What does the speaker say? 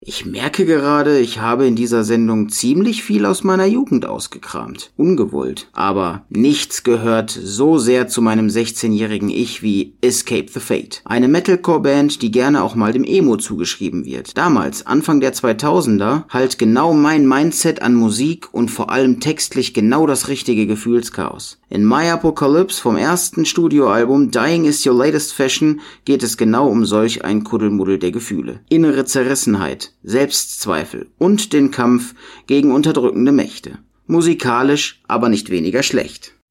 Ich merke gerade, ich habe in dieser Sendung ziemlich viel aus meiner Jugend ausgekramt. Ungewollt. Aber nichts gehört so sehr zu meinem 16-jährigen Ich wie Escape the Fate. Eine Metalcore-Band, die gerne auch mal dem Emo zugeschrieben wird. Damals, Anfang der 2000er, halt genau mein Mindset an Musik und vor allem textlich genau das richtige Gefühlschaos. In My Apocalypse vom ersten Studioalbum Dying is Your Latest Fashion geht es genau um solch ein Kuddelmuddel der Gefühle. Innere Zerrissenheit, Selbstzweifel und den Kampf gegen unterdrückende Mächte. Musikalisch, aber nicht weniger schlecht.